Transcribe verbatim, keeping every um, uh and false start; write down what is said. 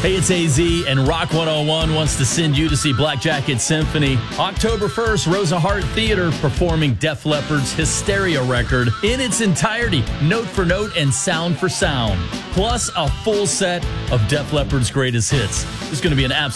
Hey, it's A Z, and Rock one oh one wants to send you to see Black Jacket Symphony. October first, Rosa Hart Theater performing Def Leppard's Hysteria record in its entirety, note for note and sound for sound. Plus a full set of Def Leppard's greatest hits. It's going to be an absolute